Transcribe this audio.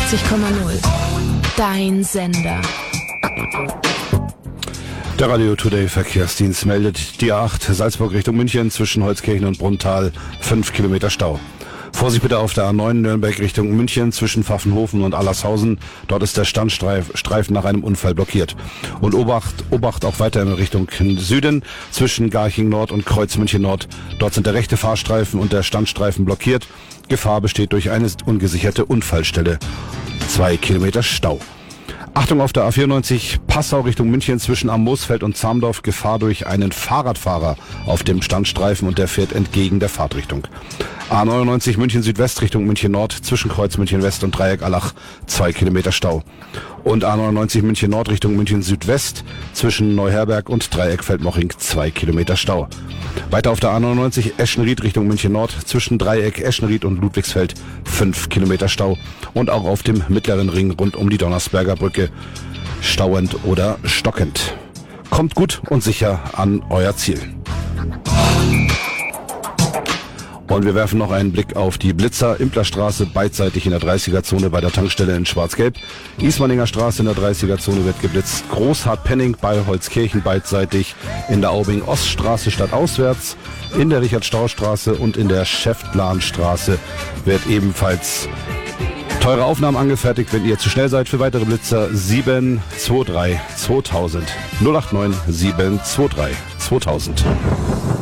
Dein Sender. Der Radio Today Verkehrsdienst meldet die A8 Salzburg Richtung München zwischen Holzkirchen und Brunnthal 5 Kilometer Stau. Vorsicht bitte auf der A9 Nürnberg Richtung München zwischen Pfaffenhofen und Allershausen. Dort ist der Standstreifen nach einem Unfall blockiert. Und Obacht auch weiter in Richtung Süden zwischen Garching Nord und Kreuz München Nord. Dort sind der rechte Fahrstreifen und der Standstreifen blockiert. Gefahr besteht durch eine ungesicherte Unfallstelle. 2 Kilometer Stau. Achtung auf der A94 Passau Richtung München zwischen Am Moosfeld und Zamdorf. Gefahr durch einen Fahrradfahrer auf dem Standstreifen und der fährt entgegen der Fahrtrichtung. A99 München Südwest Richtung München Nord zwischen Kreuz München West und Dreieck Allach 2 Kilometer Stau. Und A99 München Nord Richtung München Südwest zwischen Neuherberg und Dreieck Feldmoching 2 Kilometer Stau. Weiter auf der A99 Eschenried Richtung München Nord zwischen Dreieck Eschenried und Ludwigsfeld 5 Kilometer Stau. Und auch auf dem mittleren Ring rund um die Donnersberger Brücke stauend oder stockend. Kommt gut und sicher an euer Ziel. Und wir werfen noch einen Blick auf die Blitzer. Implerstraße beidseitig in der 30er-Zone bei der Tankstelle in Schwarz-Gelb. Ismaninger Straße in der 30er-Zone wird geblitzt. Großhardt-Penning bei Holzkirchen beidseitig. In der Aubing-Oststraße stadtauswärts. In der Richard-Stau-Straße und in der Schäftlarnstraße wird ebenfalls teure Aufnahmen angefertigt. Wenn ihr zu schnell seid für weitere Blitzer, 723 2000. 089 723 2000.